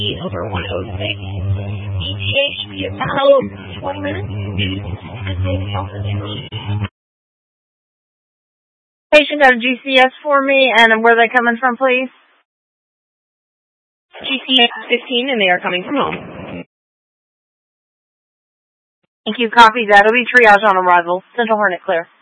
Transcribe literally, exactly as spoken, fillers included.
over one oh six. E T H be about twenty minutes. Patient got a G C S for me, and where are they coming from, please? G C S fifteen, and they are coming from home. Thank you. Copy that. It'll be triage on arrival. Central Hornet clear.